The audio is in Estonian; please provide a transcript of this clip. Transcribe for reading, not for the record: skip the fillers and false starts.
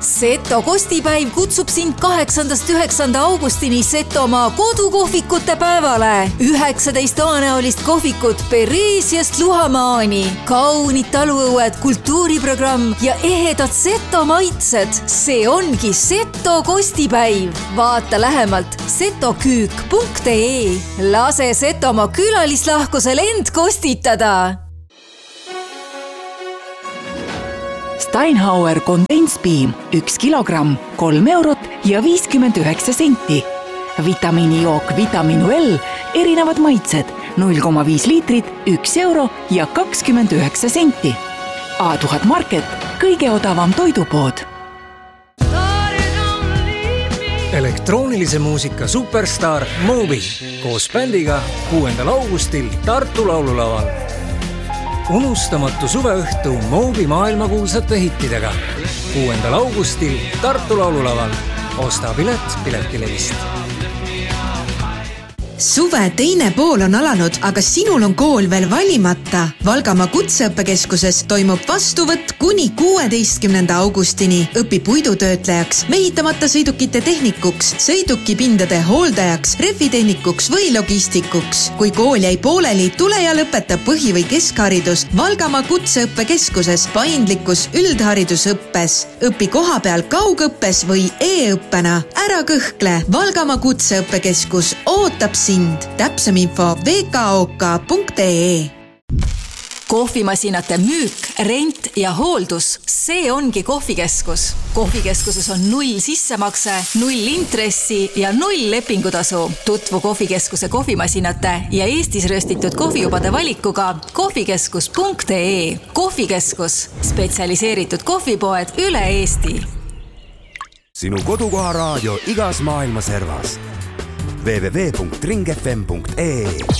Seto kostipäiv kutsub sind 8.–9. augustini Setomaa kodukohvikute päevale. 19 toanäolist kohvikut Pereesiast Luhamaani, kaunid taluõued, kultuuriprogramm ja ehedad Seto maitsed. See ongi Seto kostipäiv. Vaata lähemalt setoküük.ee. Lase Setomaa külalislahkusel end kostitada. Steinhauer kondenspiim 1 kilogramm, 3 eurot ja 59 senti. Vitamiinijook Vitaminu L, erinevad maitsed, 0,5 liitrit, 1 euro ja 29 senti. A1000 Market, kõige odavam toidupood. Elektroonilise muusika superstar Moby koos bändiga 6. augustil Tartu laululaval. Unustamatu suveõhtu Moby maailmakuulsate hittidega. 6. augustil Tartu laululaval. Osta pilet Piletilevist. Suve teine pool on alanud, aga sinul on kool veel valimata. Valgamaa kutseõppekeskuses toimub vastuvõtt kuni 16. augustini. Õpi puidutöötlejaks, mehitamata sõidukite tehnikuks, sõidukipindade hooldajaks, rehvitehnikuks või logistikuks. Kui kool jäi pooleli, tule ja lõpeta põhi- või keskharidus Valgamaa kutseõppekeskuses paindlikkus üldharidusõppes. Õpi koha peal kaugõppes või e-õppena. Ära kõhkle, Valgamaa kutseõppekeskus ootab sind. Täpsem info vkok.ee. Kohvimasinate müük, rent ja hooldus, see ongi kohvikeskus. Kohvikeskuses on 0 sissemakse, 0 intressi ja 0 lepingutasu. Tutvu kohvikeskuse kohvimasinate ja Eestis röstitud kohvijubade valikuga kohvikeskus.ee. Kohvikeskus, spetsialiseeritud kohvipoed üle Eesti. Sinu kodukoha raadio igas maailma servas. www.ringfm.ee